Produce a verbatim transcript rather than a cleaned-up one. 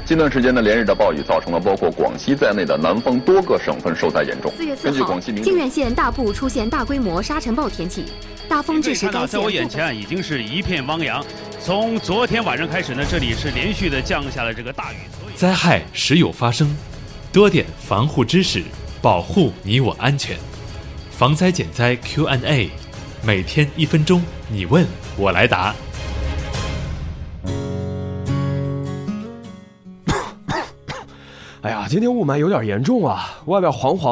近段时间的连日的暴雨造成了包括广西在内的南方多个省份受灾严重。 四月四号，靖远县大部出现大规模沙尘暴天气，大风致使该县。 在我眼前已经是一片汪洋。从昨天晚上开始呢，这里是连续的降下了这个大雨。 灾害时有发生，多点防护知识，保护你我安全。防灾减灾 Q and A， 每天一分钟，你问我来答。 哎呀，今天雾霾有点严重啊，外边黄黄